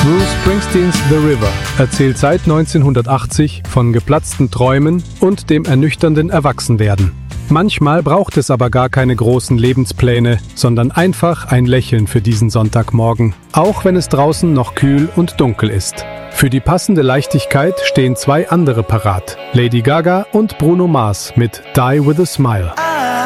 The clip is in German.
Bruce Springsteens The River erzählt seit 1980 von geplatzten Träumen und dem ernüchternden Erwachsenwerden. Manchmal braucht es aber gar keine großen Lebenspläne, sondern einfach ein Lächeln für diesen Sonntagmorgen, auch wenn es draußen noch kühl und dunkel ist. Für die passende Leichtigkeit stehen zwei andere parat, Lady Gaga und Bruno Mars mit Die With A Smile.